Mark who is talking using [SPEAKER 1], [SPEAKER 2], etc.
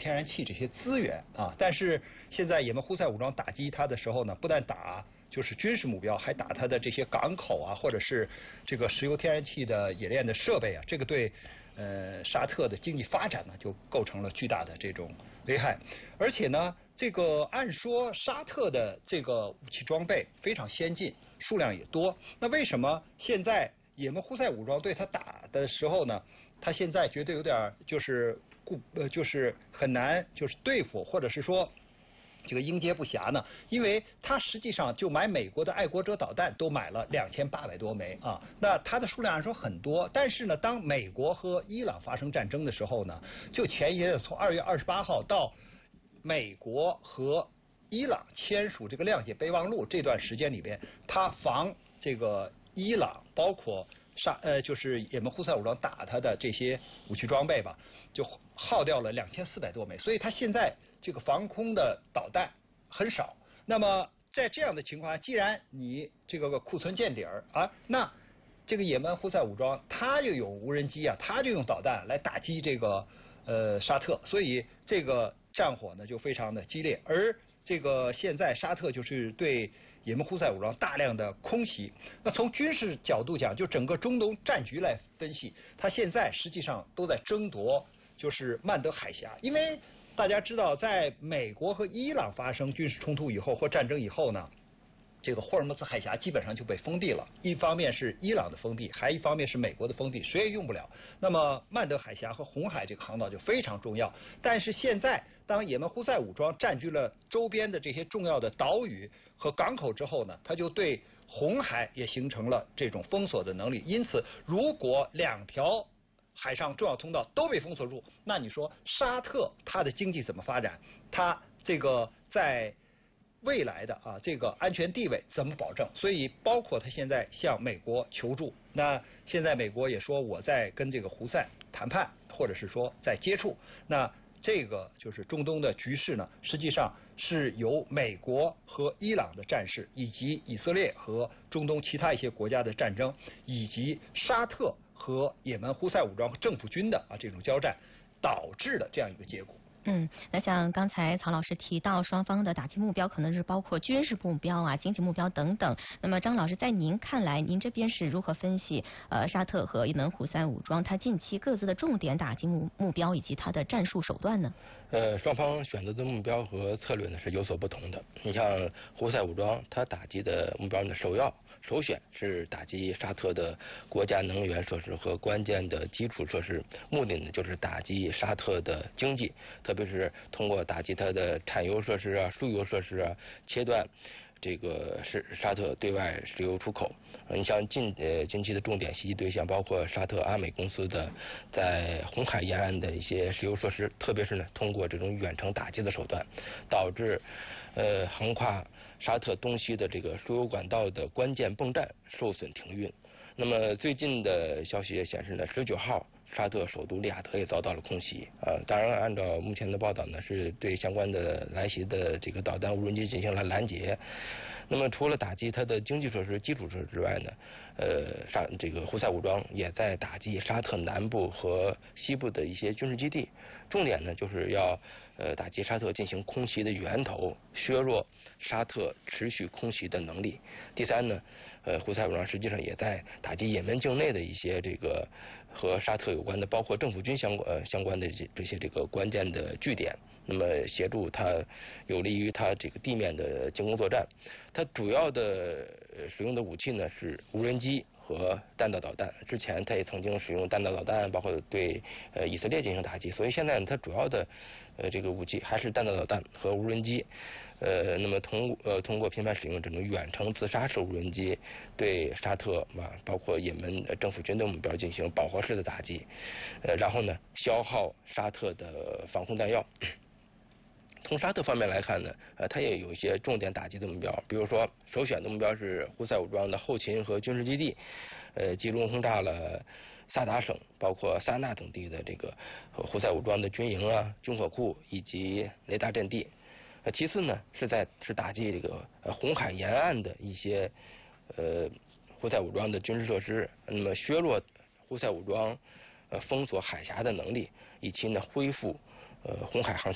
[SPEAKER 1] 天然气这些资源啊。但是现在也门胡塞武装打击它的时候呢，不但打就是军事目标，还打它的这些港口啊，或者是这个石油天然气的冶炼的设备啊，这个对沙特的经济发展呢就构成了巨大的这种危害。而且呢，这个按说沙特的这个武器装备非常先进，数量也多，那为什么现在也门胡塞武装对他打的时候呢，他现在觉得有点就是很难就是对付，或者是说这个应接不暇呢？因为他实际上就买美国的爱国者导弹都买了2800多枚啊，那它的数量按说很多，但是呢，当美国和伊朗发生战争的时候呢，就前一天从2月28号到美国和伊朗签署这个谅解备忘录这段时间里边，他防这个伊朗包括就是也门胡塞武装打他的这些武器装备吧，就耗掉了2400多枚，所以他现在这个防空的导弹很少。那么在这样的情况下，既然你这个库存见底儿啊，那这个也门胡塞武装他就用无人机啊，他就用导弹来打击这个沙特，所以这个战火呢就非常的激烈。而这个现在沙特就是对也门胡塞武装大量的空袭。那从军事角度讲，就整个中东战局来分析，它现在实际上都在争夺就是曼德海峡，因为大家知道，在美国和伊朗发生军事冲突以后或战争以后呢，这个霍尔木兹海峡基本上就被封闭了，一方面是伊朗的封闭，还一方面是美国的封闭，谁也用不了。那么曼德海峡和红海这个航道就非常重要。但是现在当也门胡塞武装占据了周边的这些重要的岛屿和港口之后呢，它就对红海也形成了这种封锁的能力。因此，如果2条海上重要通道都被封锁住，那你说沙特它的经济怎么发展？它这个在未来的这个安全地位怎么保证？所以包括他现在向美国求助，那现在美国也说我在跟这个胡塞谈判，或者是说在接触。那这个就是中东的局势呢，实际上是由美国和伊朗的战事，以及以色列和中东其他一些国家的战争，以及沙特和也门胡塞武装和政府军的这种交战导致的这样一个结果。
[SPEAKER 2] 那像刚才曹老师提到，双方的打击目标可能是包括军事目标啊、经济目标等等。那么张老师，在您看来，您这边是如何分析沙特和也门胡塞武装它近期各自的重点打击目标以及它的战术手段呢？
[SPEAKER 3] 双方选择的目标和策略呢是有所不同的。你像胡塞武装，它打击的目标呢首选是打击沙特的国家能源设施和关键的基础设施，目的呢就是打击沙特的经济，特别是通过打击它的产油设施啊、输油设施啊，切断这个是沙特对外石油出口。你像近期的重点袭击对象包括沙特阿美公司的在红海沿岸的一些石油设施，特别是呢通过这种远程打击的手段，导致横跨沙特东西的这个输油管道的关键泵站受损停运。那么最近的消息也显示呢，19号沙特首都利雅得也遭到了空袭。当然按照目前的报道呢，是对相关的来袭的这个导弹无人机进行了拦截。那么除了打击它的经济设施、基础设施之外呢，这个胡塞武装也在打击沙特南部和西部的一些军事基地，重点呢就是要打击沙特进行空袭的源头，削弱沙特持续空袭的能力。第三呢，胡塞武装实际上也在打击也门境内的一些这个和沙特有关的，包括政府军相关的这些这个关键的据点，那么协助它，有利于它这个地面的进攻作战。它主要的使用的武器呢是无人机和弹道导弹，之前它也曾经使用弹道导弹，包括对以色列进行打击，所以现在它主要的这个武器还是弹道导弹和无人机。那么通过频繁使用这种远程自杀式无人机，对沙特包括也门政府军的目标进行饱和式的打击，然后呢消耗沙特的防空弹药。从沙特方面来看呢，它也有一些重点打击的目标，比如说首选的目标是胡塞武装的后勤和军事基地，集中轰炸了萨达省，包括萨那等地的这个胡塞武装的军营啊、军火库以及雷达阵地。其次呢是打击这个红海沿岸的一些胡塞武装的军事设施，那么削弱胡塞武装封锁海峡的能力，以期呢恢复红海航